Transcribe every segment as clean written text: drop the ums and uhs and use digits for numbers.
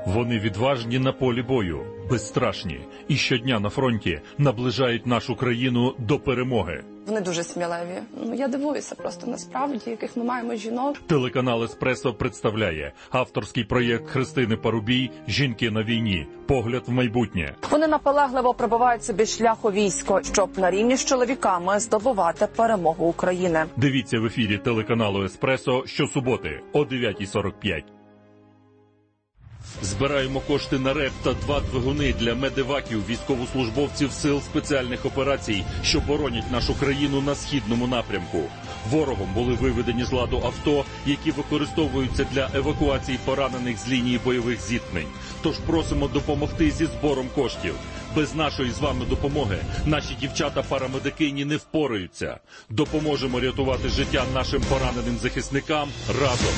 Вони відважні на полі бою, безстрашні і щодня на фронті наближають нашу країну до перемоги. Вони дуже сміливі. Я дивуюся просто насправді, яких ми маємо жінок. Телеканал «Еспресо» представляє авторський проєкт Христини Парубій «Жінки на війні. Погляд в майбутнє». Вони наполегливо пробивають собі шлях у військо, щоб на рівні з чоловіками здобувати перемогу України. Дивіться в ефірі телеканалу «Еспресо» щосуботи о 9:45. Збираємо кошти на РЕП та 2 двигуни для медеваків, військовослужбовців сил спеціальних операцій, що боронять нашу країну на східному напрямку. Ворогом були виведені з ладу авто, які використовуються для евакуації поранених з лінії бойових зіткнень. Тож просимо допомогти зі збором коштів. Без нашої з вами допомоги наші дівчата-парамедикині не впораються. Допоможемо рятувати життя нашим пораненим захисникам разом.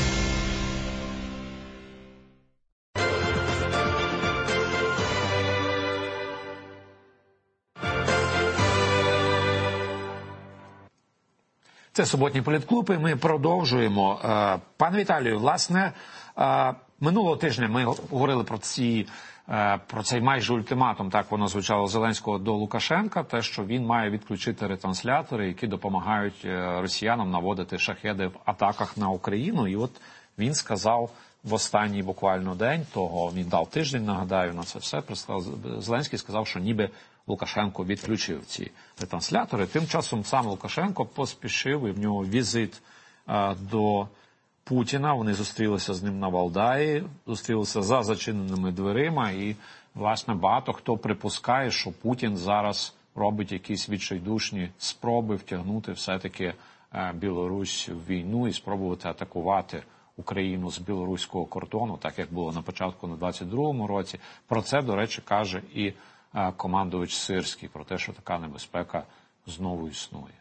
Це суботній політклуб, і ми продовжуємо. Пане Віталію, власне, минулого тижня ми говорили про цей майже ультиматум, так воно звучало, Зеленського до Лукашенка, те, що він має відключити ретранслятори, які допомагають росіянам наводити шахеди в атаках на Україну. І от він сказав в останній буквально день того, він дав тиждень, нагадаю, на це все, Зеленський сказав, що ніби Лукашенко відключив ці ретранслятори. Тим часом сам Лукашенко поспішив, і в нього візит до Путіна. Вони зустрілися з ним на Валдаї, зустрілися за зачиненими дверима. І, власне, багато хто припускає, що Путін зараз робить якісь відчайдушні спроби втягнути все-таки Білорусь в війну і спробувати атакувати Україну з білоруського кордону, так як було на початку на 22-му році. Про це, до речі, каже і командувач Сирський, про те, що така небезпека знову існує.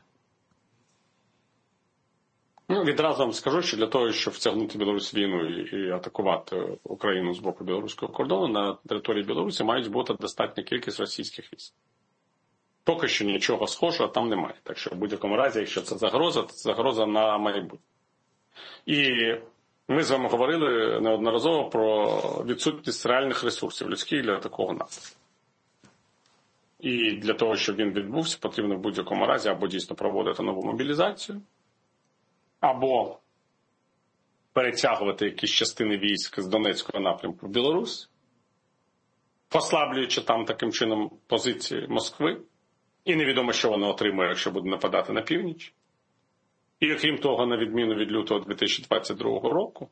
Відразу вам скажу, що для того, щоб втягнути Білорусь в війну і атакувати Україну з боку білоруського кордону, на території Білорусі мають бути достатня кількість російських військ. Поки що нічого схожого там немає. Так що в будь-якому разі, якщо це загроза, то це загроза на майбутнє. І ми з вами говорили неодноразово про відсутність реальних ресурсів людських для такого нападу. І для того, щоб він відбувся, потрібно в будь-якому разі або дійсно проводити нову мобілізацію, або перетягувати якісь частини військ з Донецького напрямку в Білорусь, послаблюючи там таким чином позиції Москви, і невідомо, що вона отримує, якщо буде нападати на північ. І окрім того, на відміну від лютого 2022 року,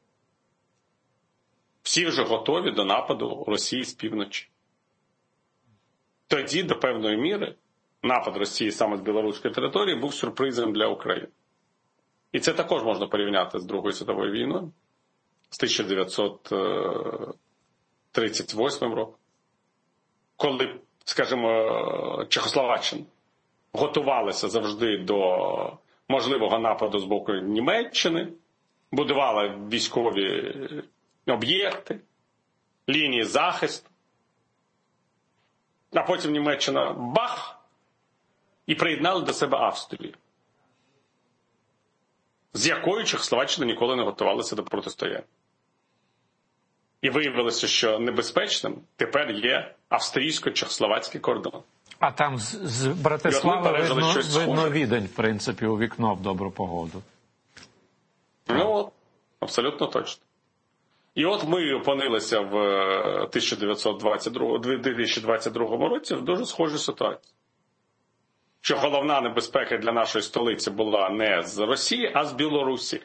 всі вже готові до нападу Росії з півночі. Тоді, до певної міри, напад Росії саме з білоруської території був сюрпризом для України. І це також можна порівняти з Другою світовою війною, з 1938 роком, коли, скажімо, Чехословаччина готувалася завжди до можливого нападу з боку Німеччини, будувала військові об'єкти, лінії захисту, а потім Німеччина бах, і приєднали до себе Австрію, з якою Чехословаччина ніколи не готувалася до протистояння. І виявилося, що небезпечним тепер є австрійсько-чехословацький кордон. А там з Братислави видно Відень, в принципі, у вікно в добру погоду. Ну, абсолютно точно. І от ми опинилися в 2022 році в дуже схожій ситуації. Що головна небезпека для нашої столиці була не з Росії, а з Білорусі.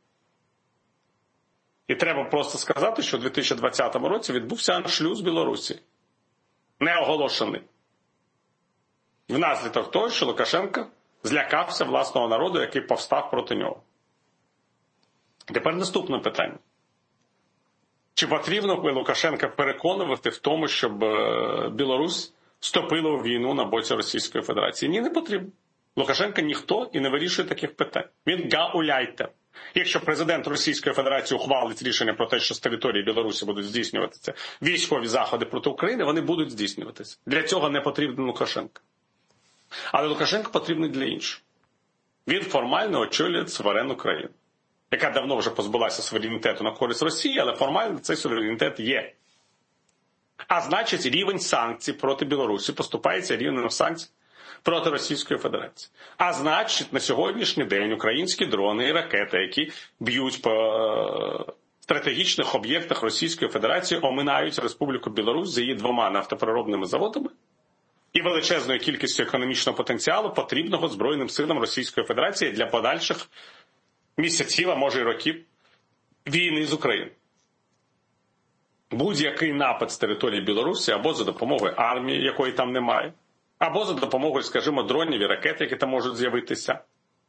І треба просто сказати, що у 2020 році відбувся аншлюз Білорусі. Неоголошений. Внаслідок того, що Лукашенко злякався власного народу, який повстав проти нього. Тепер наступне питання. Чи потрібно Лукашенка переконувати в тому, щоб Білорусь вступила у війну на боці Російської Федерації? Ні, не потрібно. Лукашенко ніхто і не вирішує таких питань. Він гауляйте. Якщо президент Російської Федерації ухвалить рішення про те, що з території Білорусі будуть здійснюватися військові заходи проти України, вони будуть здійснюватися. Для цього не потрібен Лукашенко. Але Лукашенко потрібний для іншого. Він формально очолює суверенну країну. яка давно вже позбулася суверенітету на користь Росії, але формально цей суверенітет є. А значить, рівень санкцій проти Білорусі поступається рівнем санкцій проти Російської Федерації. А значить, на сьогоднішній день українські дрони і ракети, які б'ють по стратегічних об'єктах Російської Федерації, оминають Республіку Білорусь з її 2 нафтопереробними заводами і величезною кількістю економічного потенціалу, потрібного Збройним силам Російської Федерації для подальших місяців, а може й років війни з Україною. Будь-який напад з території Білорусі або за допомогою армії, якої там немає, або за допомогою, скажімо, дронів і ракет, які там можуть з'явитися,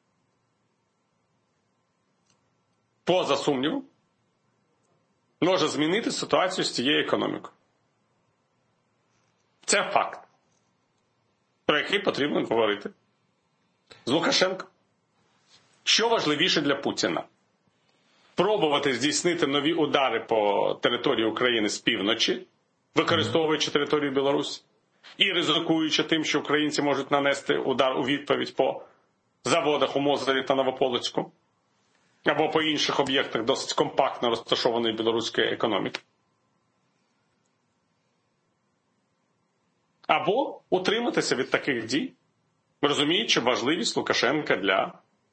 поза сумнівом, може змінити ситуацію з цією економікою. Це факт, про який потрібно говорити з Лукашенком. Що важливіше для Путіна? Пробувати здійснити нові удари по території України з півночі, використовуючи територію Білорусі, і ризикуючи тим, що українці можуть нанести удар у відповідь по заводах у Мозері та Новополоцьку, або по інших об'єктах досить компактно розташованої білоруської економіки. Або утриматися від таких дій, розуміючи важливість Лукашенка для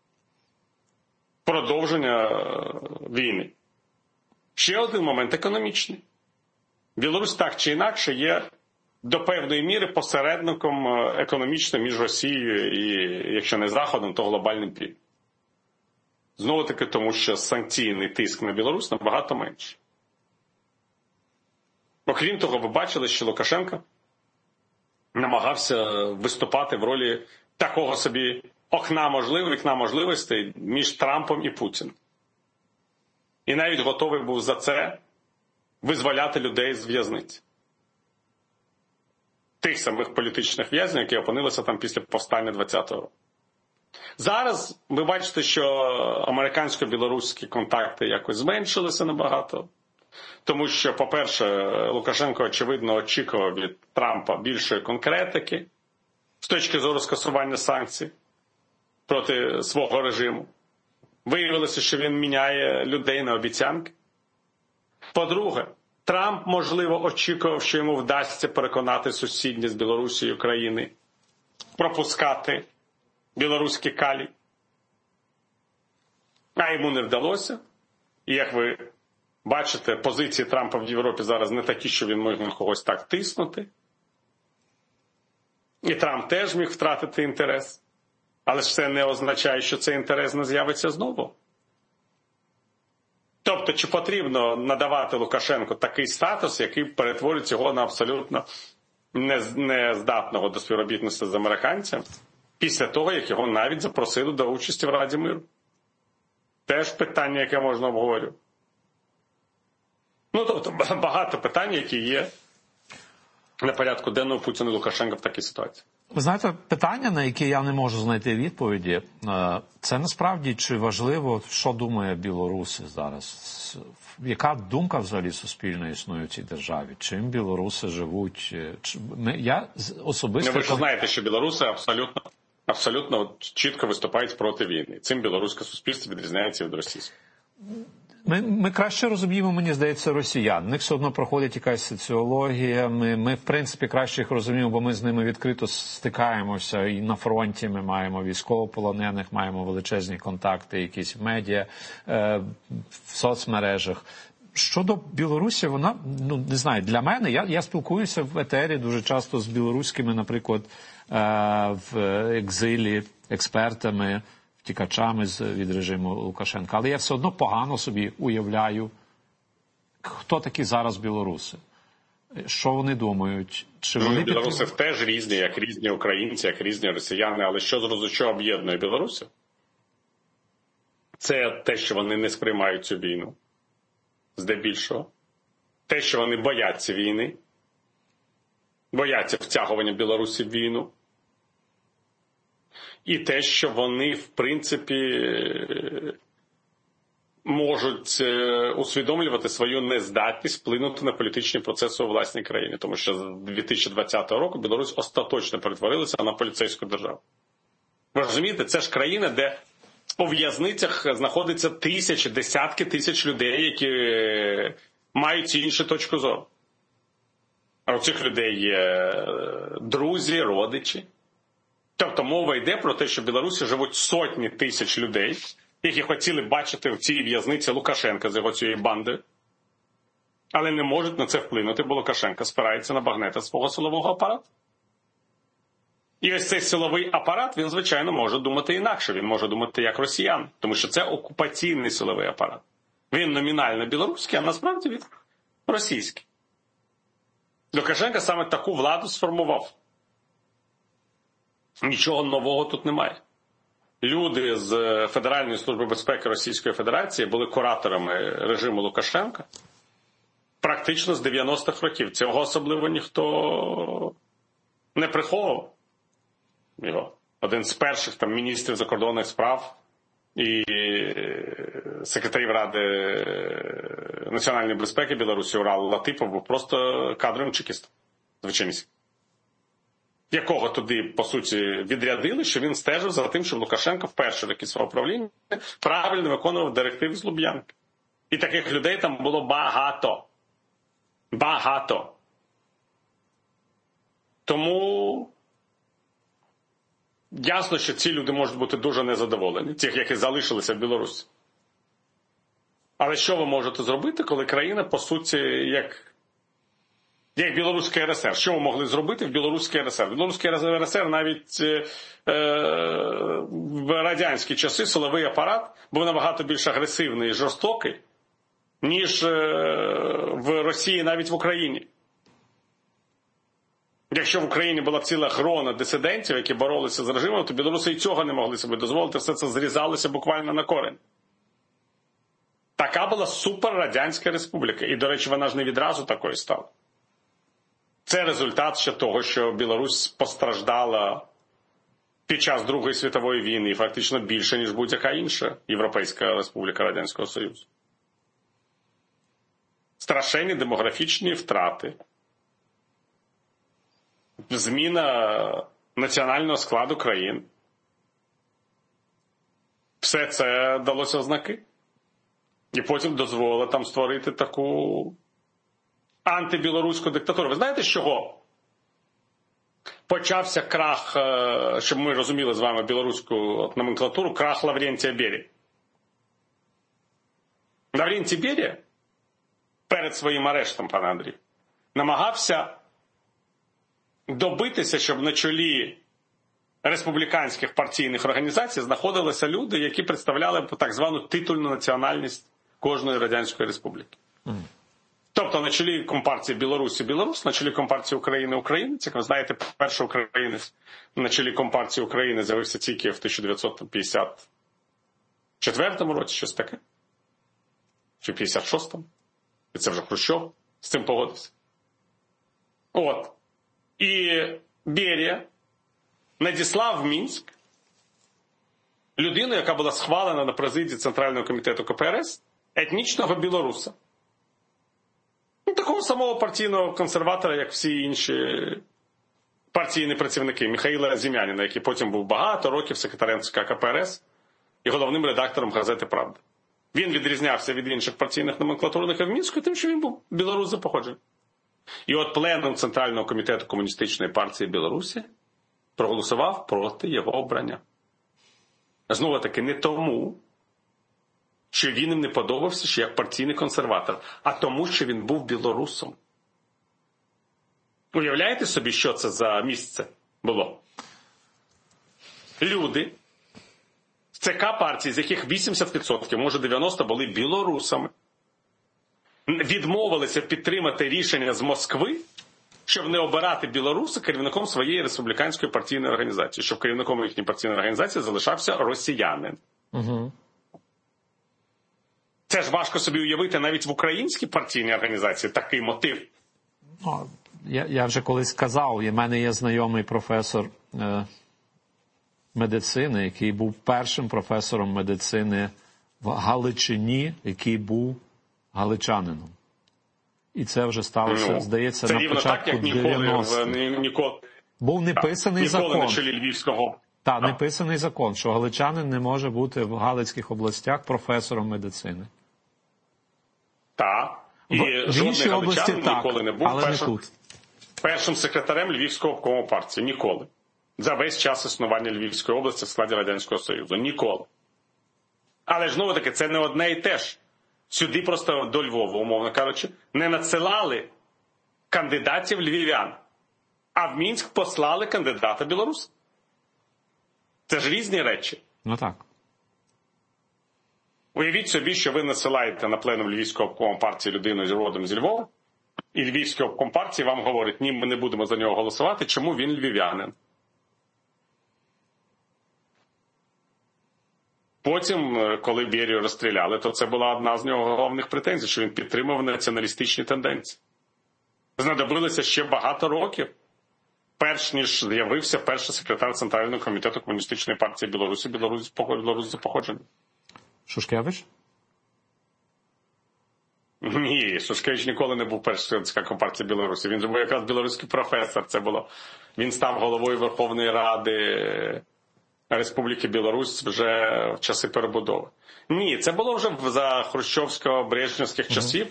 продовження війни. Ще один момент економічний. Білорусь так чи інакше є до певної міри посередником економічним між Росією і, якщо не Заходом, то глобальним півднем. Знову-таки тому, що санкційний тиск на Білорусь набагато менший. Окрім того, ви бачили, що Лукашенко намагався виступати в ролі такого собі вікна можливостей між Трампом і Путіним. І навіть готовий був за це визволяти людей з в'язниць. Тих самих політичних в'язнів, які опинилися там після повстання 20-го року. Зараз ви бачите, що американсько-білоруські контакти якось зменшилися набагато. Тому що, по-перше, Лукашенко, очевидно, очікував від Трампа більшої конкретики з точки зору скасування санкцій проти свого режиму. Виявилося, що він міняє людей на обіцянки. По-друге, Трамп, можливо, очікував, що йому вдасться переконати сусідні з Білорусією країни пропускати білоруські калій. А йому не вдалося. І, як ви бачите, позиції Трампа в Європі зараз не такі, що він міг на когось так тиснути. І Трамп теж міг втратити інтерес. Але ж це не означає, що цей інтерес не з'явиться знову. Тобто, чи потрібно надавати Лукашенку такий статус, який перетворить його на абсолютно нездатного до співробітництва з американцями, після того, як його навіть запросили до участі в Раді миру? Теж питання, яке можна обговорювати. Ну, тобто, багато питань, які є на порядку денного Путіна і Лукашенка в такій ситуації. Ви знаєте, питання, на яке я не можу знайти відповіді, це насправді, чи важливо, що думає білоруси зараз? Яка думка взагалі суспільна існує в цій державі? Чим білоруси живуть? Я особисто... Ви ж знаєте, що білоруси абсолютно чітко виступають проти війни. Цим білоруське суспільство відрізняється від російського. Ми краще розуміємо, мені здається, росіян. В них все одно проходить якась соціологія. Ми в принципі, краще їх розуміємо, бо ми з ними відкрито стикаємося. І на фронті ми маємо військовополонених, маємо величезні контакти, якісь в медіа, в соцмережах. Щодо Білорусі, вона, не знаю, для мене, я спілкуюся в етері дуже часто з білоруськими, наприклад, в екзилі, експертами, втікачами від режиму Лукашенка. Але я все одно погано собі уявляю, хто такі зараз білоруси. Що вони думають? Чи вони білоруси теж різні, як різні українці, як різні росіяни. Але що об'єднує білорусів? Це те, що вони не сприймають цю війну. Здебільшого. Те, що вони бояться війни. Бояться втягування Білорусі в війну. І те, що вони, в принципі, можуть усвідомлювати свою нездатність вплинути на політичні процеси у власній країні. Тому що з 2020 року Білорусь остаточно перетворилася на поліцейську державу. Ви розумієте, це ж країна, де у в'язницях знаходиться тисячі, десятки тисяч людей, які мають іншу точку зору. А у цих людей є друзі, родичі. Тобто мова йде про те, що в Білорусі живуть сотні тисяч людей, які хотіли бачити в цій в'язниці Лукашенка з його цією бандою, але не можуть на це вплинути, бо Лукашенко спирається на багнета свого силового апарату. І ось цей силовий апарат, він, звичайно, може думати інакше. Він може думати як росіян, тому що це окупаційний силовий апарат. Він номінально білоруський, а насправді він російський. Лукашенко саме таку владу сформував. Нічого нового тут немає. Люди з Федеральної служби безпеки Російської Федерації були кураторами режиму Лукашенка практично з 90-х років. Цього особливо ніхто не приховував. Його. Один з перших там міністрів закордонних справ і секретарів Ради національної безпеки Білорусі Урал Латипов був просто кадровим чекістом. Звичайність. Якого туди, по суті, відрядили, що він стежив за тим, що Лукашенко в перші роки свого правління правильно виконував директиви з Луб'янки. І таких людей там було багато. Багато. Тому ясно, що ці люди можуть бути дуже незадоволені, тих, які залишилися в Білорусі. Але що ви можете зробити, коли країна, по суті, як Білоруська РСР? Що ви могли зробити в Білоруській РСР? В Білоруській РСР навіть в радянські часи силовий апарат був набагато більш агресивний і жорстокий, ніж в Росії, навіть в Україні. Якщо в Україні була ціла грона дисидентів, які боролися з режимом, то білоруси і цього не могли собі дозволити, все це зрізалося буквально на корень. Така була суперрадянська республіка. І, до речі, вона ж не відразу такою стала. Це результат ще того, що Білорусь постраждала під час Другої світової війни, і фактично більше, ніж будь-яка інша Європейська республіка Радянського Союзу. Страшенні демографічні втрати. Зміна національного складу країн. Все це далося в знаки. І потім дозволило там створити таку антибілоруську диктатуру. Ви знаєте, з чого почався крах, щоб ми розуміли з вами білоруську номенклатуру, крах Лаврентія Берії? Лаврентій Берія перед своїм арештом, пане Андрій, намагався добитися, щоб на чолі республіканських партійних організацій знаходилися люди, які представляли так звану титульну національність кожної Радянської Республіки. Тобто на чолі Компартії Білорусі Білорус, на чолі Компартії України Українець. Як ви знаєте, перший українець на чолі Компартії України з'явився тільки в 1954 році, щось таке. Чи в 56-му. І це вже Хрущов з цим погодився. От. І Берія надіслав в Мінськ людину, яка була схвалена на президії Центрального комітету КПРС, етнічного білоруса. Такого самого партійного консерватора, як всі інші партійні працівники, Михайла Зім'яніна, який потім був багато років секретарем ЦК КПРС і головним редактором газети «Правда». Він відрізнявся від інших партійних номенклатурників в Мінську тим, що він був білорус за походженням. І от пленум Центрального комітету Комуністичної партії Білорусі проголосував проти його обрання. Знову-таки не тому, що він їм не подобався, що як партійний консерватор, а тому, що він був білорусом. Уявляєте собі, що це за місце було? Люди з ЦК партії, з яких 80%, може 90% були білорусами, відмовилися підтримати рішення з Москви, щоб не обирати білоруса керівником своєї республіканської партійної організації, щоб керівником їхньої партійної організації залишався росіянин. Угу. Це ж важко собі уявити навіть в українській партійній організації такий мотив. Ну, я вже колись казав, у мене є знайомий професор медицини, який був першим професором медицини в Галичині, який був галичанином. І це вже сталося, здається, на початку 90-х. Ніколи був неписаний закон. Ніколи на чолі Львівського. Та, неписаний закон, що галичанин не може бути в Галицьких областях професором медицини. Так. І В жодний іншій області галичанин ніколи не був але не тут. першим секретарем Львівського обкому партії. Ніколи. За весь час існування Львівської області в складі Радянського Союзу. Ніколи. Але ж, знову таки, це не одне і те ж. Сюди просто до Львова, умовно кажучи, не надсилали кандидатів львів'ян, а в Мінськ послали кандидата білоруса. Це ж різні речі. Ну так. Уявіть собі, що ви насилаєте на пленум Львівського обкому партії людину з родом зі Львова, і Львівський обком партії вам говорить, ні, ми не будемо за нього голосувати, чому він львів'янин. Потім, коли Берію розстріляли, то це була одна з нього головних претензій, що він підтримував націоналістичні тенденції. Знадобилося ще багато років, перш ніж з'явився перший секретар Центрального комітету Комуністичної партії Білорусі, білорус за походженням. Шушкевич? Ні, Шушкевич ніколи не був першим секретарем партії Білорусі. Він же був якраз білоруський професор. Це було. Він став головою Верховної Ради Республіки Білорусь вже в часи перебудови. Ні, це було вже за хрущовсько-брежнівських часів.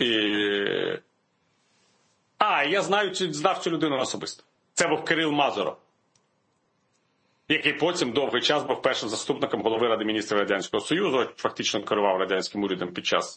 Я знав цю людину особисто. Це був Кирил Мазуров, який потім довгий час був першим заступником голови Ради міністрів Радянського Союзу, фактично керував радянським урядом під час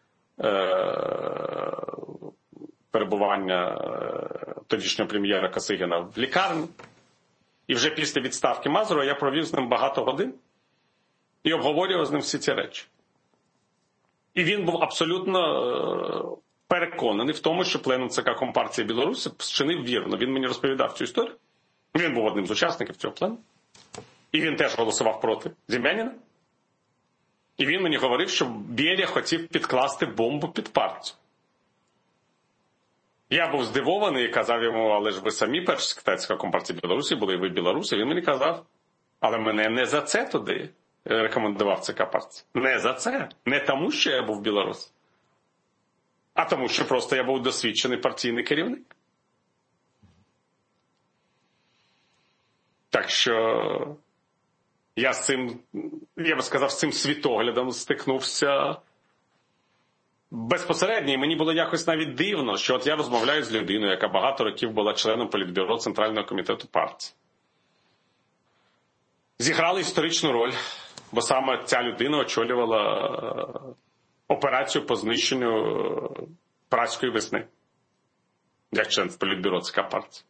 перебування тодішнього прем'єра Косигіна в лікарні. І вже після відставки Мазурова я провів з ним багато годин і обговорював з ним всі ці речі. І він був абсолютно переконаний в тому, що пленум ЦК Компартії Білорусі вчинив вірно. Він мені розповідав цю історію. Він був одним з учасників цього пленуму. І він теж голосував проти Дем'яніна. І він мені говорив, що Берія хотів підкласти бомбу під партію. Я був здивований і казав йому, але ж ви самі перший секретар ЦК Компартії Білорусі були, і ви білоруси. Він мені казав, але мене не за це туди рекомендував ЦК партії. Не за це. Не тому, що я був білорус, а тому, що просто я був досвідчений партійний керівник. Так що я з цим, я би сказав, з цим світоглядом стикнувся безпосередньо. І мені було якось навіть дивно, що от я розмовляю з людиною, яка багато років була членом Політбюро Центрального комітету партії. Зіграла історичну роль, бо саме ця людина очолювала операцію по знищенню Празької весни, як член Політбюро ЦК партії.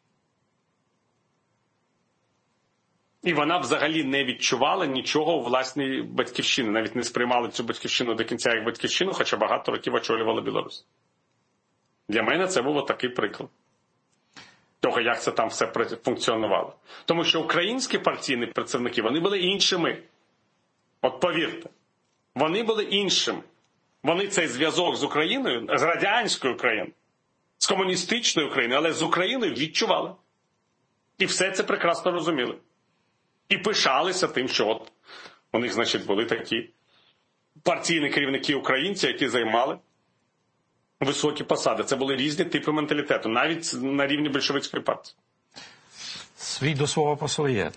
І вона взагалі не відчувала нічого у власній батьківщині, навіть не сприймала цю батьківщину до кінця як батьківщину, хоча багато років очолювала Білорусь. Для мене це був такий приклад того, як це там все функціонувало. Тому що українські партійні працівники, вони були іншими. От повірте, вони були іншими. Вони цей зв'язок з Україною, з радянською Україною, з комуністичною Україною, але з Україною відчували. І все це прекрасно розуміли. І пишалися тим, що от у них, значить, були такі партійні керівники українці, які займали високі посади. Це були різні типи менталітету, навіть на рівні більшовицької партії. Свій до свого по своє.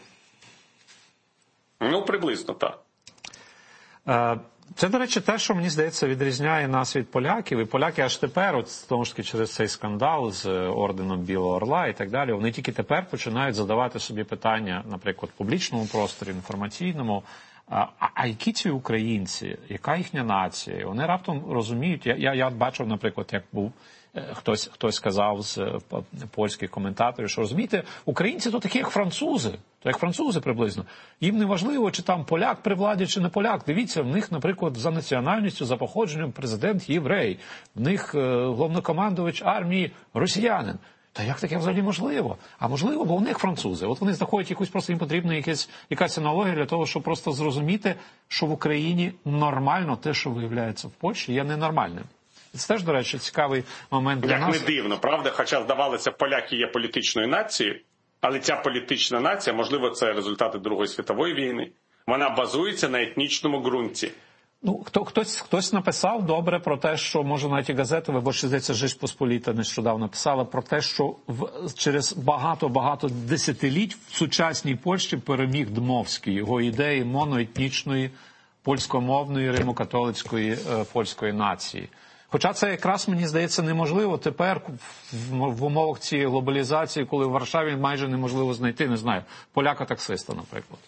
Ну, приблизно, так. Це, до речі, те, що, мені здається, відрізняє нас від поляків. І поляки аж тепер, от, тому ж таки, через цей скандал з орденом Білого Орла і так далі, вони тільки тепер починають задавати собі питання, наприклад, в публічному просторі, інформаційному, а які ці українці, яка їхня нація? Вони раптом розуміють, я бачив, наприклад, як був хтось сказав з польських коментаторів, що, розумієте, українці то такі, як французи, то як французи приблизно. Їм не важливо, чи там поляк при владі, чи не поляк. Дивіться, в них, наприклад, за національністю, за походженням президент єврей, в них головнокомандувач армії росіянин. Та як таке взагалі можливо? А можливо, бо в них французи. От вони знаходять якусь, просто їм потрібна якась аналогія для того, щоб просто зрозуміти, що в Україні нормально те, що виявляється в Польщі, є ненормальним. Це теж, до речі, цікавий момент для нас. Як не дивно, правда? Хоча, здавалося, поляки є політичною нацією, але ця політична нація, можливо, це результати Другої світової війни, вона базується на етнічному ґрунті. Ну, хтось написав добре про те, що, може, навіть і газети, бо здається, «Жизнь Посполіта» нещодавно писала про те, що через багато десятиліть в сучасній Польщі переміг Дмовський, його ідеї моноетнічної, польськомовної, римо-католицької польської нації. Хоча це якраз, мені здається, неможливо тепер в умовах цієї глобалізації, коли в Варшаві майже неможливо знайти, не знаю, поляка-таксиста, наприклад.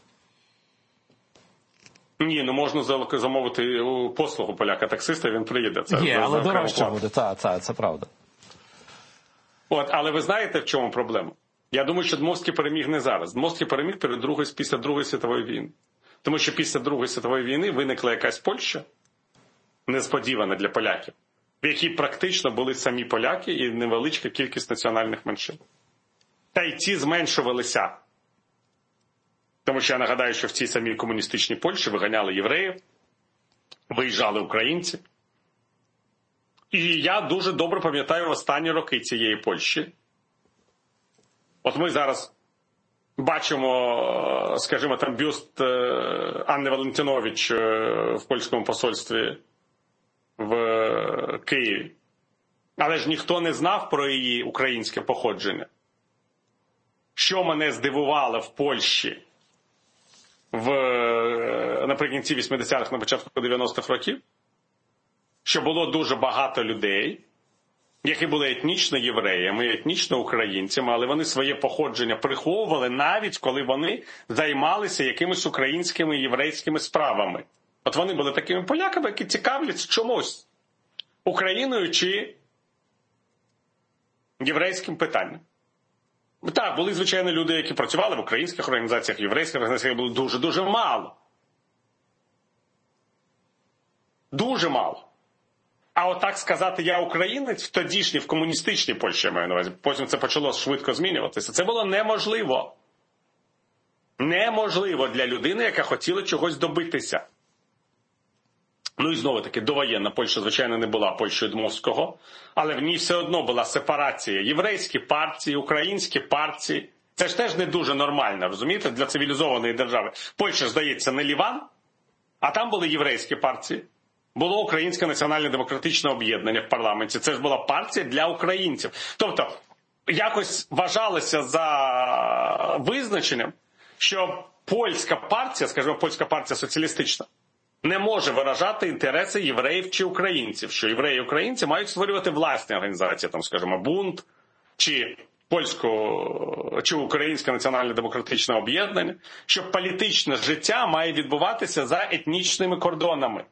Ні, не можна замовити послугу поляка-таксиста, він приїде. Це є, але дорожче буде, це правда. Але ви знаєте, в чому проблема? Я думаю, що Дмовський переміг не зараз. Дмовський переміг після Другої світової війни. Тому що після Другої світової війни виникла якась Польща, несподівана для поляків, в якій практично були самі поляки і невеличка кількість національних меншин. Та й ці зменшувалися. Тому що я нагадаю, що в цій самій комуністичній Польщі виганяли євреїв, виїжджали українці. І я дуже добре пам'ятаю останні роки цієї Польщі. От ми зараз бачимо, скажімо, там бюст Анни Валентинович в польському посольстві в Києві. Але ж ніхто не знав про її українське походження. Що мене здивувало в Польщі наприкінці 80-х, на початку 90-х років, що було дуже багато людей, які були етнічно євреями, етнічно українцями, але вони своє походження приховували навіть, коли вони займалися якимись українськими і єврейськими справами. От вони були такими поляками, які цікавляться чомусь Україною чи єврейським питанням. Так, були, звичайно, люди, які працювали в українських організаціях, в єврейських організаціях, було дуже-дуже мало. Дуже мало. А отак сказати «я українець» в тодішній, в комуністичній Польщі, я маю на увазі, потім це почало швидко змінюватися, це було неможливо. Неможливо для людини, яка хотіла чогось добитися. Ну і знову-таки, довоєнна Польща, звичайно, не була Польщею Дмовського, але в ній все одно була сепарація. Єврейські партії, українські партії. Це ж теж не дуже нормально, розумієте, для цивілізованої держави. Польща, здається, не Ліван, а там були єврейські партії. Було Українське національно-демократичне об'єднання в парламенті. Це ж була партія для українців. Тобто, якось вважалося за визначенням, що польська партія, скажімо, польська партія соціалістична, не може виражати інтереси євреїв чи українців, що євреї і українці мають створювати власні організації, там, скажімо, бунт, чи чи Українське національно-демократичне об'єднання, що політичне життя має відбуватися за етнічними кордонами.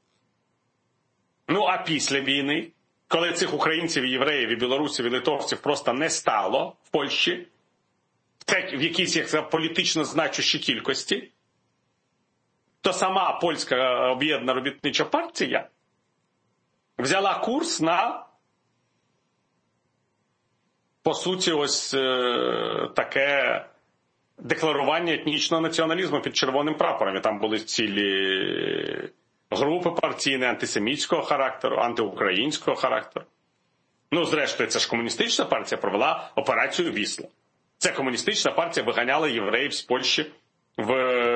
Ну, а після війни, коли цих українців, і євреїв, і білорусів, і литовців просто не стало в Польщі, в якійсь як політично значущій кількості, то сама польська об'єднана робітнича партія взяла курс на, по суті, ось таке декларування етнічного націоналізму під червоним прапором. І там були цілі групи партійні антисемітського характеру, антиукраїнського характеру. Ну, зрештою, це ж комуністична партія провела операцію «Вісла». Це комуністична партія виганяла євреїв з Польщі в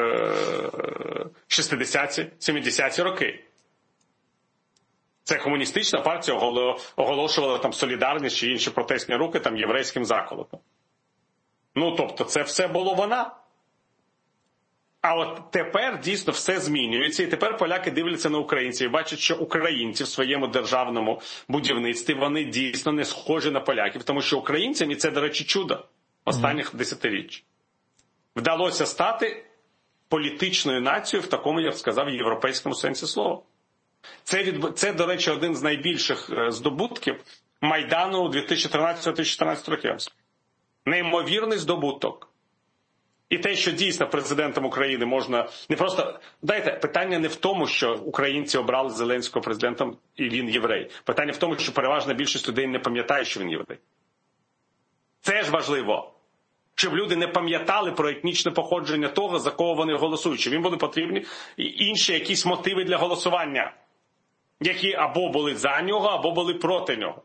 60-ті, 70-ті роки. Це комуністична партія оголошувала там солідарність чи інші протестні рухи там єврейським заколотом. Ну, тобто, це все було вона. А от тепер дійсно все змінюється, і тепер поляки дивляться на українців і бачать, що українці в своєму державному будівництві, вони дійсно не схожі на поляків, тому що українцям, і це, до речі, чудо останніх десятиріч, вдалося стати політичною нацією в такому, я б сказав, європейському сенсі слова. Це, до речі, один з найбільших здобутків Майдану у 2013-2014 років. Неймовірний здобуток. І те, що дійсно президентом України можна не просто... Дайте, питання не в тому, що українці обрали Зеленського президентом і він єврей. Питання в тому, що переважна більшість людей не пам'ятає, що він єврей. Це ж важливо. Щоб люди не пам'ятали про етнічне походження того, за кого вони голосують. Що їм були потрібні інші якісь мотиви для голосування, які або були за нього, або були проти нього.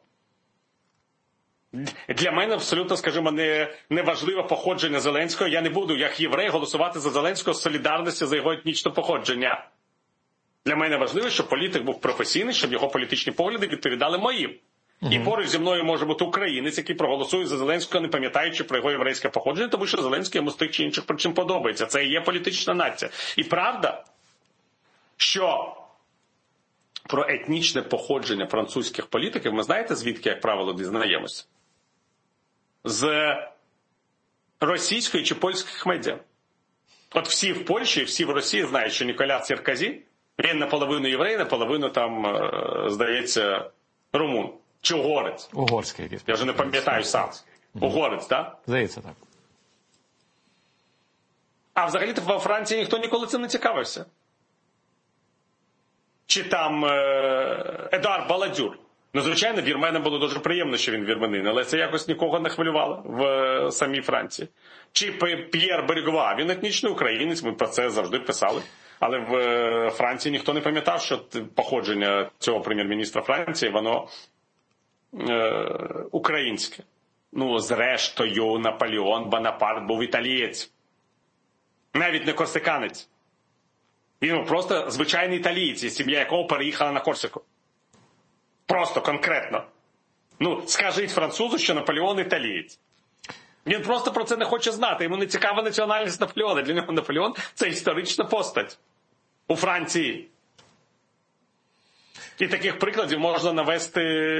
Для мене абсолютно, скажімо, не важливе походження Зеленського. Я не буду, як єврей, голосувати за Зеленського з солідарності за його етнічне походження. Для мене важливо, щоб політик був професійний, щоб його політичні погляди відповідали моїм. І поруч зі мною може бути українець, який проголосує за Зеленського, не пам'ятаючи про його єврейське походження, тому що Зеленський йому з тих чи інших причин подобається. Це і є політична нація. І правда, що про етнічне походження французьких політиків ми знаєте, звідки, як правило, дізнаємося? З російської чи польських медіа. От всі в Польщі, всі в Росії знають, що Ніколя Саркозі, він наполовину єврей, наполовину там, здається, румун. Чи угорець? Угорський якийсь. Я вже не пам'ятаю сам. Угорець, так? Здається, так. А взагалі-то во Франції ніхто ніколи цим не цікавився. Чи там Едуард Баладюр. Ну, звичайно, вірменам було дуже приємно, що він вірменин, але це якось нікого не хвилювало в самій Франції. Чи П'єр Берегова, він етнічний українець, ми про це завжди писали. Але в Франції ніхто не пам'ятав, що походження цього прем'єр-міністра Франції, воно українське. Ну, зрештою, Наполеон Бонапарт був італієць. Навіть не корсиканець. Він був просто звичайний італієць, сім'я якого переїхала на Корсику. Просто, конкретно. Ну, скажіть французу, що Наполеон італієць. Він просто про це не хоче знати. Йому не цікава національність Наполеона. Для нього Наполеон – це історична постать у Франції. І таких прикладів можна навести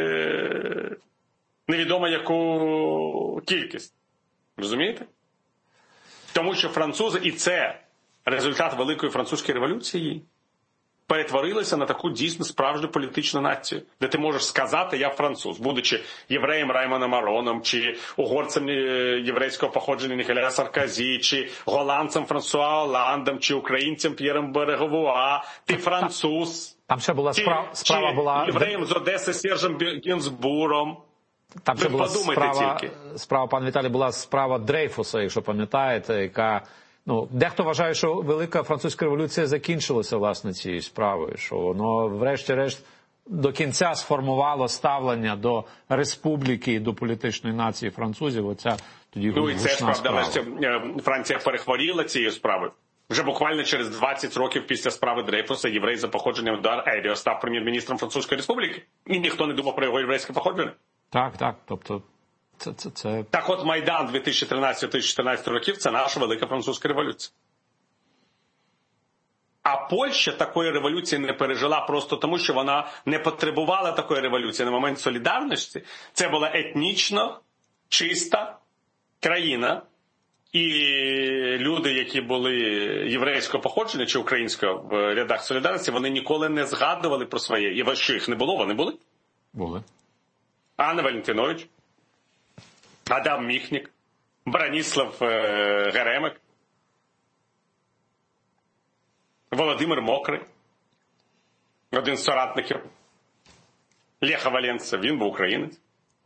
невідомо яку кількість. Розумієте? Тому що французи, і це результат Великої французької революції, перетворилися на таку дійсно справжню політичну націю, де ти можеш сказати «я француз», будучи євреєм Раймоном Ароном, чи угорцем єврейського походження Ніколя Саркозі, чи голландцем Франсуа Оландом, чи українцем П'єром Береговуа, ти француз. Там ще була справа була... євреєм з Одеси Сержем Гінзбуром. Там ще була подумайте справа, пан Віталій, була справа Дрейфуса, якщо пам'ятаєте, яка... Ну, дехто вважає, що Велика французька революція закінчилася, власне, цією справою, що воно, врешті-решт, до кінця сформувало ставлення до республіки і до політичної нації французів. Оця тоді ну, і це гучна справа. справа. Франція перехворіла цією справою. Вже буквально через 20 років після справи Дрейфуса єврей за походженням Едуард Еріо став прем'єр-міністром Французької республіки. І ніхто не думав про його єврейське походження. Так, тобто... Це... Так от Майдан 2013-2014 років – це наша Велика французька революція. А Польща такої революції не пережила просто тому, що вона не потребувала такої революції на момент солідарності. Це була етнічно чиста країна. І люди, які були єврейського походження чи українського в рядах солідарності, вони ніколи не згадували про своє. І що їх не було? Вони були? Були. Анна Валентинович, Адам Міхнік, Браніслав Геремик, Володимир Мокрий, один з соратників Леха Валенса, він був українець.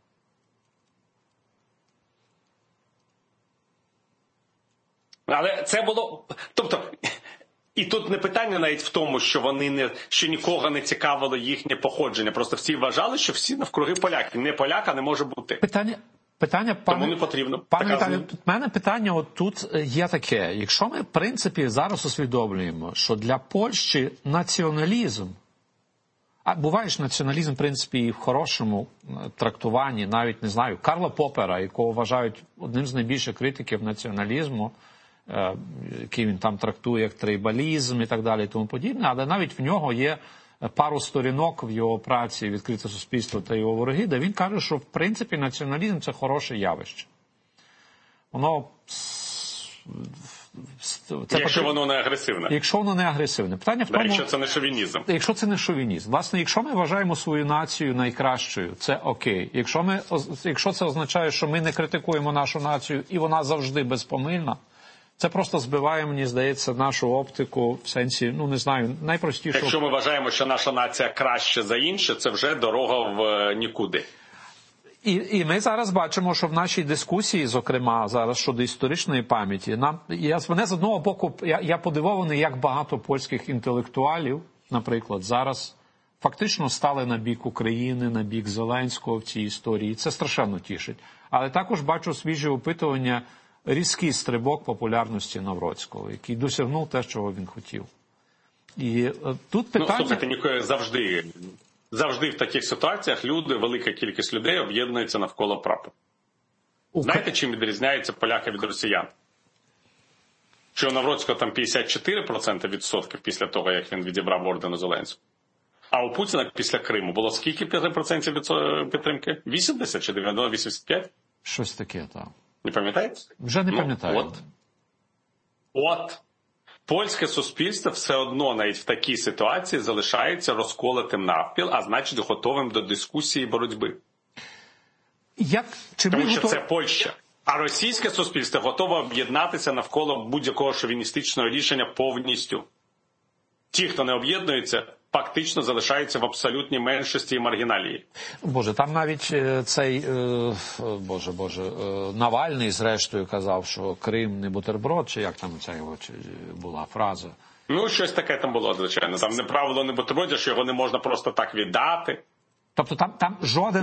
Але це було, тобто, і тут не питання навіть в тому, що що нікого не цікавило їхнє походження. Просто всі вважали, що всі навкруги поляки. Не поляка не може бути. Питання, тому не потрібно. Пане Віталію, в мене питання отут є таке. Якщо ми, в принципі, зараз усвідомлюємо, що для Польщі націоналізм, а буває ж націоналізм, в принципі, і в хорошому трактуванні, навіть, не знаю, Карла Попера, якого вважають одним з найбільших критиків націоналізму, який він там трактує як трейбалізм і так далі і тому подібне, але навіть в нього є пару сторінок в його праці «Відкрите суспільство та його вороги», де він каже, що в принципі націоналізм – це хороше явище. Воно... Якщо воно не агресивне. Якщо воно не агресивне. Питання в тому... Якщо це не шовінізм. Якщо це не шовінізм. Власне, якщо ми вважаємо свою націю найкращою, це окей. Якщо це означає, що ми не критикуємо нашу націю і вона завжди безпомильна, це просто збиває, мені здається, нашу оптику в сенсі, ну не знаю, найпростішого. Якщо ми вважаємо, що наша нація краще за інше, це вже дорога в нікуди. І ми зараз бачимо, що в нашій дискусії, зокрема, зараз щодо історичної пам'яті, мене з одного боку, я подивований, як багато польських інтелектуалів, наприклад, зараз фактично стали на бік України, на бік Зеленського в цій історії. Це страшенно тішить. Але також бачу свіжі опитування, різкий стрибок популярності Навроцького, який досягнув те, чого він хотів. І тут питання... Слухайте, завжди в таких ситуаціях велика кількість людей об'єднується навколо прапору. Знаєте, чим відрізняються поляки від росіян? Що у Навроцького там 54% відсотків після того, як він відібрав орден Зеленського. А у Путіна після Криму було скільки процентів підтримки? 80 чи 85? Щось таке, так. Не пам'ятаєте? Вже не пам'ятаю. От. Польське суспільство все одно навіть в такій ситуації залишається розколотим навпіл, а значить готовим до дискусії і боротьби. Тому що це Польща. А російське суспільство готове об'єднатися навколо будь-якого шовіністичного рішення повністю. Ті, хто не об'єднується, фактично залишаються в абсолютній меншості і маргіналії. Боже, там навіть цей, Навальний, зрештою, казав, що Крим не бутерброд, чи як там ця його була фраза. Ну, щось таке там було, звичайно. Там не правило не бутерброд, що його не можна просто так віддати. Тобто там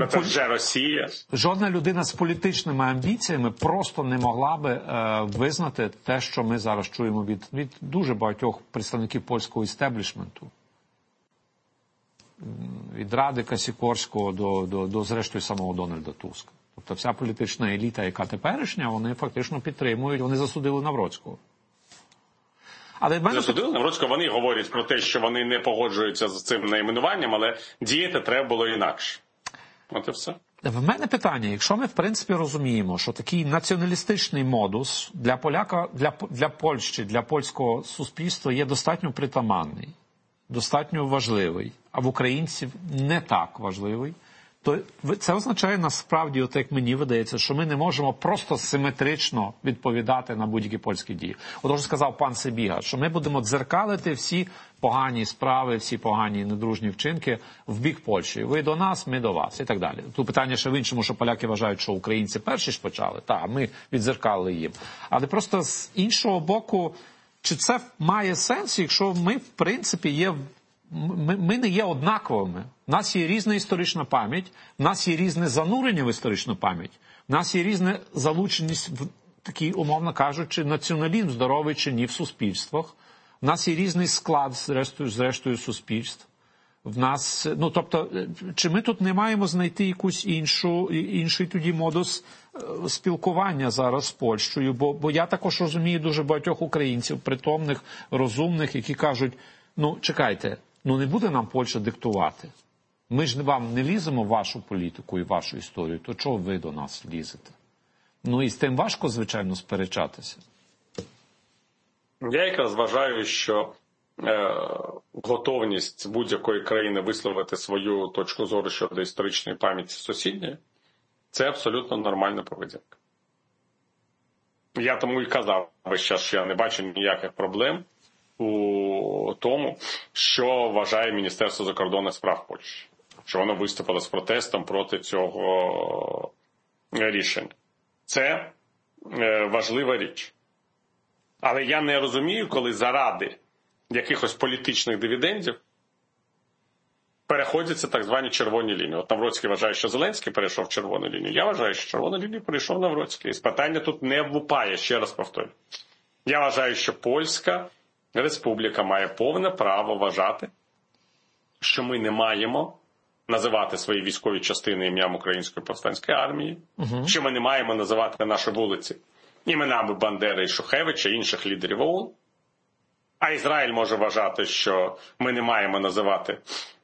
жодна людина з політичними амбіціями просто не могла би визнати те, що ми зараз чуємо від дуже багатьох представників польського істеблішменту. Від Радика Сікорського до зрештою самого Дональда Туска. Тобто вся політична еліта, яка теперішня, вони фактично підтримують, вони засудили Навроцького. Засудили Навроцького, вони говорять про те, що вони не погоджуються з цим найменуванням, але діяти треба було інакше. От і все. В мене питання, якщо ми в принципі розуміємо, що такий націоналістичний модус для поляка, для Польщі, для польського суспільства є достатньо притаманний, достатньо важливий, а в українців не так важливий, то це означає насправді, от як мені видається, що ми не можемо просто симетрично відповідати на будь-які польські дії. От сказав пан Сибіга, що ми будемо дзеркалити всі погані справи, всі погані недружні вчинки в бік Польщі. Ви до нас, ми до вас і так далі. Тут питання ще в іншому, що поляки вважають, що українці перші ж почали, а ми віддзеркалили їм. Але просто з іншого боку, чи це має сенс, якщо ми в принципі ми не є однаковими. У нас є різна історична пам'ять, у нас є різне занурення в історичну пам'ять, у нас є різна залученість в такий, умовно кажучи, націоналізм здоровий чи ні в суспільствах. У нас є різний склад, зрештою суспільств. В нас, тобто, чи ми тут не маємо знайти якусь інший тоді модус спілкування зараз з Польщею? Бо я також розумію дуже багатьох українців, притомних, розумних, які кажуть, чекайте, не буде нам Польща диктувати. Ми ж вам не ліземо в вашу політику і вашу історію, то чого ви до нас лізете? І з тим важко, звичайно, сперечатися. Я якраз вважаю, що готовність будь-якої країни висловити свою точку зору щодо історичної пам'яті сусідньої – це абсолютно нормальна поведінка. Я тому і казав весь час, що я не бачу ніяких проблем у тому, що вважає Міністерство закордонних справ Польщі. Що воно виступило з протестом проти цього рішення. Це важлива річ. Але я не розумію, коли заради якихось політичних дивідендів переходяться так звані червоні лінії. От Навроцький вважає, що Зеленський перейшов червону лінію. Я вважаю, що червону лінію перейшов Навроцький. І питання тут не влупає, ще раз повторю. Я вважаю, що Польська Республіка має повне право вважати, що ми не маємо називати свої військові частини ім'ям Української повстанської армії, що ми не маємо називати наші вулиці іменами Бандери і Шухевича, інших лідерів ОУН. А Ізраїль може вважати, що ми не маємо називати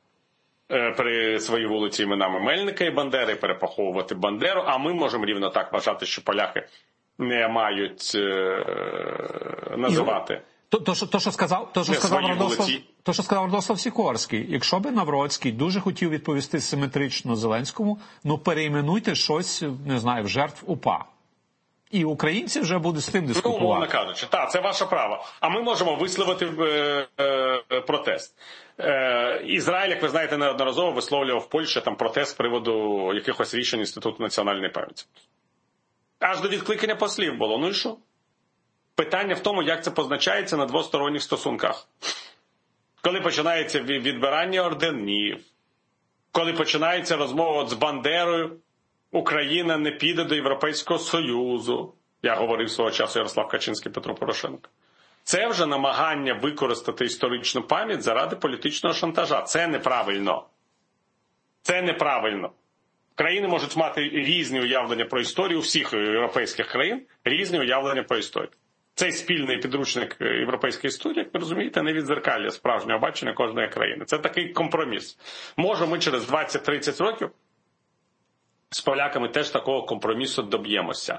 свої вулиці іменами Мельника і Бандери, перепаховувати Бандеру, а ми можемо рівно так вважати, що поляки не мають називати. То, що сказав Радослав Сікорський, якщо би Навроцький дуже хотів відповісти симетрично Зеленському, перейменуйте щось, не знаю, в жертв УПА. І українці вже будуть з тим дискутувати. Умовно кажучи, це ваше право. А ми можемо висловити протест. Ізраїль, як ви знаєте, неодноразово висловлював в Польщі протест з приводу якихось рішень Інституту національної пам'яті. Аж до відкликання послів було. І що? Питання в тому, як це позначається на двосторонніх стосунках. Коли починається відбирання орденів, коли починається розмова з Бандерою, Україна не піде до Європейського Союзу. Я говорив свого часу Ярослав Качинський, Петро Порошенко. Це вже намагання використати історичну пам'ять заради політичного шантажа. Це неправильно. Це неправильно. Країни можуть мати різні уявлення про історію, у всіх європейських країн різні уявлення про історію. Цей спільний підручник європейської історії, як ви розумієте, не віддзеркалює справжнього бачення кожної країни. Це такий компроміс. Може, ми через 20-30 років з поляками теж такого компромісу доб'ємося.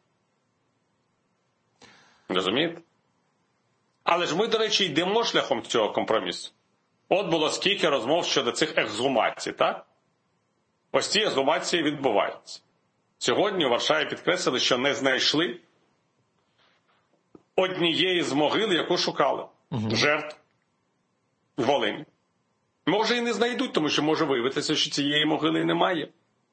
Розумієте? Але ж ми, до речі, йдемо шляхом цього компромісу. От було скільки розмов щодо цих ексгумацій, так? Ось ці ексгумації відбуваються. Сьогодні у Варшаві підкреслили, що не знайшли однієї з могил, яку шукали. Жертв Волині. Може і не знайдуть, тому що може виявитися, що цієї могили немає.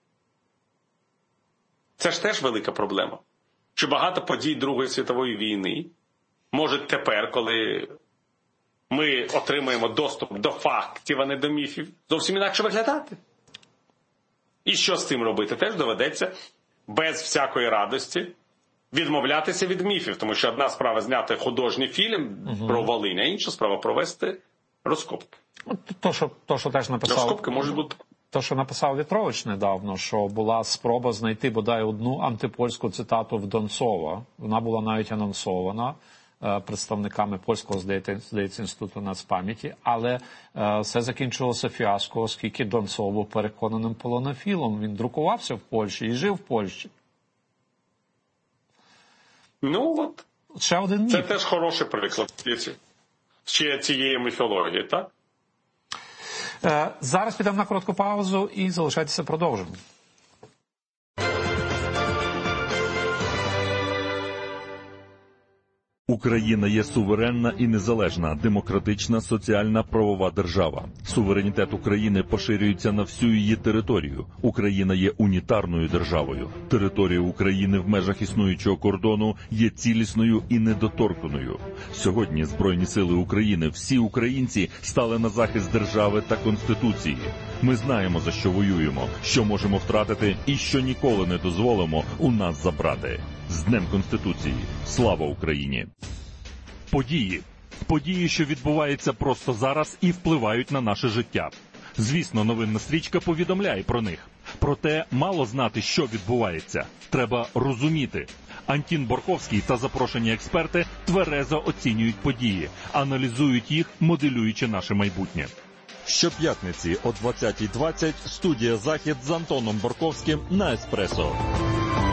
Це ж теж велика проблема. Що багато подій Другої світової війни можуть тепер, коли ми отримуємо доступ до фактів, а не до міфів, зовсім інакше виглядати. І що з цим робити? Теж доведеться без всякої радості відмовлятися від міфів. Тому що одна справа зняти художній фільм про Волинь, а інша справа провести розкопки. То, що теж написав... Розкопки можуть бути... То, що написав Вітрович недавно, що була спроба знайти бодай одну антипольську цитату в Донцова. Вона була навіть анонсована представниками польського, здається, інституту нацпам'яті, але все закінчилося фіаско, оскільки Донцов був переконаним полонофілом. Він друкувався в Польщі і жив в Польщі. Ну от. Ще один міф. Це теж хороший приклад цієї міфології, так? Зараз підемо на коротку паузу і залишайтеся, продовжимо. Україна є суверенна і незалежна, демократична, соціальна, правова держава. Суверенітет України поширюється на всю її територію. Україна є унітарною державою. Територія України в межах існуючого кордону є цілісною і недоторканою. Сьогодні Збройні сили України, всі українці стали на захист держави та Конституції. Ми знаємо, за що воюємо, що можемо втратити і що ніколи не дозволимо у нас забрати. З Днем Конституції! Слава Україні! Події, що відбуваються просто зараз і впливають на наше життя. Звісно, новинна стрічка повідомляє про них. Проте мало знати, що відбувається. Треба розуміти. Антін Борковський та запрошені експерти тверезо оцінюють події, аналізують їх, моделюючи наше майбутнє. Щоп'ятниці о 20:20 студія «Захід» з Антоном Борковським на «Еспресо».